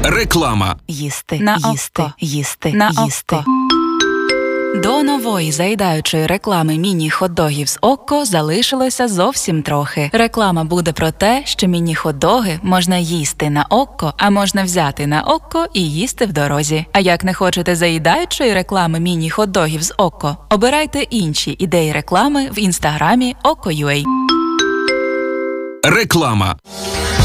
Реклама. Їсти, На їсти, око. їсти, На їсти. око. До нової заїдаючої реклами міні-хот-догів з Окко залишилося зовсім трохи. Реклама буде про те, що міні-хот-доги можна їсти на Окко, а можна взяти на Окко і їсти в дорозі. А як не хочете заїдаючої реклами міні-хот-догів з Окко, обирайте інші ідеї реклами в інстаграмі Okko.ua. Реклама.